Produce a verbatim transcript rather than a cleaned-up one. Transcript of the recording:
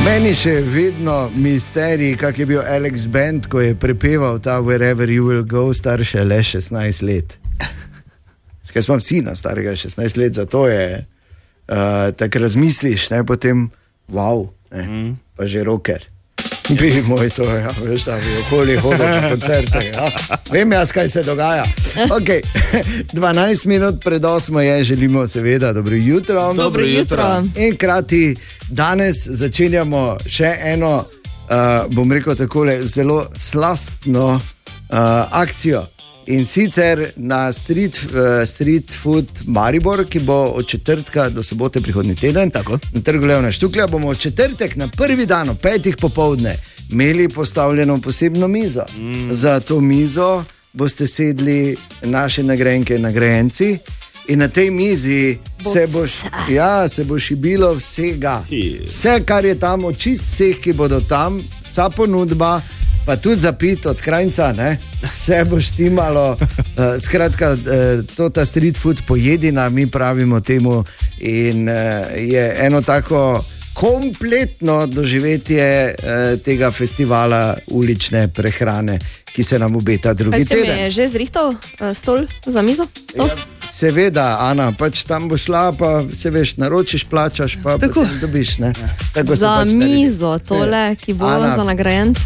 Meni še vedno misterij, kak je bil Alex Band, ko je prepeval ta Wherever You Will Go, star še le šestnajst let. Kaj smo sina starega šestnajst let, zato je uh, tako razmisliš, ne, potem wow, ne, mm. pa že rocker. Bi moj to, ja, veš, da bi okoli hodil na koncerte, ja. Vem jaz, kaj se dogaja. Ok, dvanajst minut pred osmo je, želimo seveda dobro jutro. Dobro jutro. In krati danes začenjamo še eno, uh, bom rekel takole, zelo slastno uh, akcijo. In sicer na street, uh, street food Maribor, ki bo od četrtka do sobote prihodnji teden, tako, na trgu Levna Štuklja, bomo v četrtek na prvi dan o petih popovdne imeli postavljeno posebno mizo. Mm. Za to mizo boste sedli naše nagrajenke in nagrajenci in na tej mizi se bo, ja, se bo šibilo vsega. Vse, kar je tam, od čist vseh, ki bodo tam, vsa ponudba, pa tudi zapit od krajnca, ne? Vse bo štimalo. Uh, skratka, uh, to ta street food pojedina, mi pravimo temu, in uh, je eno tako kompletno doživetje uh, tega festivala ulične prehrane, ki se nam obeta drugi teden. Kaj se mi je že zrihtal uh, stol za mizo? Ja, seveda, Ana, pač tam bo šla, pa se veš, naročiš, plačaš, pa potem dobiš, ne? Tako za mizo tole, ki bo Ana, za nagrajence.